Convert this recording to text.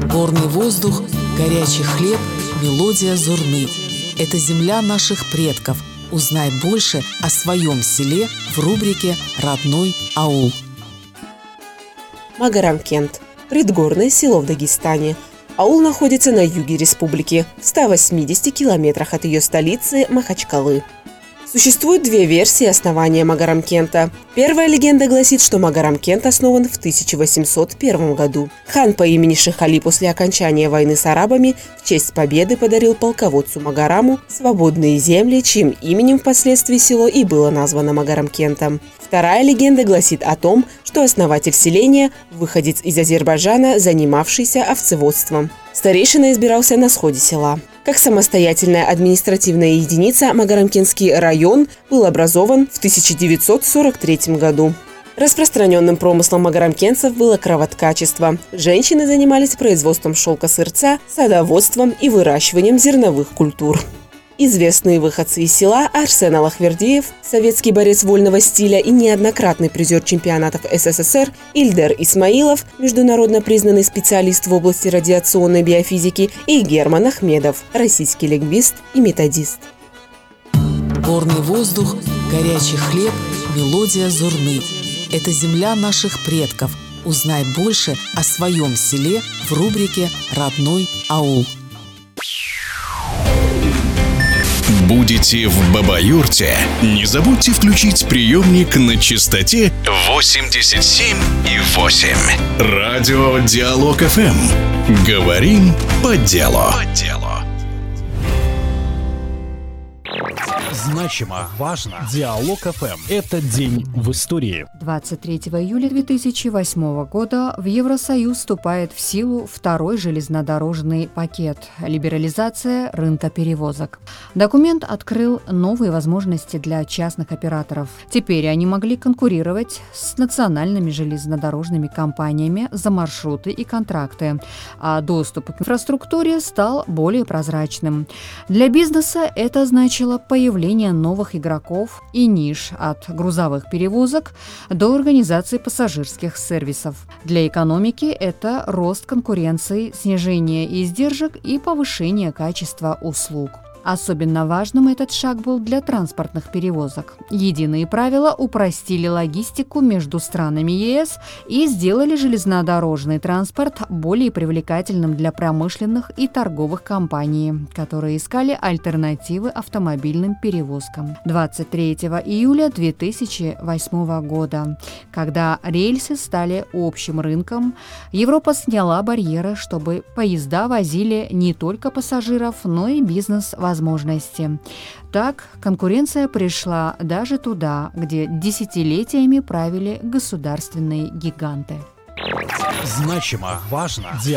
Горный воздух, горячий хлеб, мелодия Зурны. Это земля наших предков. Узнай больше о своем селе в рубрике «Родной аул». Магарамкент – предгорное село в Дагестане. Аул находится на юге республики, в 180 километрах от ее столицы Махачкалы. Существует две версии основания Магарамкента. Первая легенда гласит, что Магарамкент основан в 1801 году. Хан по имени Шихали после окончания войны с арабами в честь победы подарил полководцу Магараму свободные земли, чьим именем впоследствии село и было названо Магарамкентом. Вторая легенда гласит о том, что основатель селения – выходец из Азербайджана, занимавшийся овцеводством. Старейшина избирался на сходе села. Как самостоятельная административная единица, Магарамкентский район был образован в 1943 году. Распространенным промыслом магарамкентцев было кровоткачество. Женщины занимались производством шелка-сырца, садоводством и выращиванием зерновых культур. Известные выходцы из села Арсен Аллахвердиев, советский борец вольного стиля и неоднократный призер чемпионатов СССР, Ильдар Исмаилов, международно признанный специалист в области радиационной биофизики, и Герман Ахмедов, российский лингвист и методист. Горный воздух, горячий хлеб, мелодия Зурны. Это земля наших предков. Узнай больше о своем селе в рубрике «Родной аул». Будете в Бабаюрте? Не забудьте включить приемник на частоте 87,8. Радио Диалог ФМ. Говорим по делу. Значимо, важно. Диалог ФМ. Это день в истории. 23 июля 2008 года в Евросоюз вступает в силу второй железнодорожный пакет – либерализация рынка перевозок. Документ открыл новые возможности для частных операторов. Теперь они могли конкурировать с национальными железнодорожными компаниями за маршруты и контракты, а доступ к инфраструктуре стал более прозрачным. Для бизнеса это значило появление новых игроков и ниш от грузовых перевозок до организации пассажирских сервисов. Для экономики это рост конкуренции, снижение издержек и повышение качества услуг. Особенно важным этот шаг был для транспортных перевозок. Единые правила упростили логистику между странами ЕС и сделали железнодорожный транспорт более привлекательным для промышленных и торговых компаний, которые искали альтернативы автомобильным перевозкам. 23 июля 2008 года, когда рельсы стали общим рынком, Европа сняла барьеры, чтобы поезда возили не только пассажиров, но и бизнес-возможности. Так, конкуренция пришла даже туда, где десятилетиями правили государственные гиганты. Значимо, важно.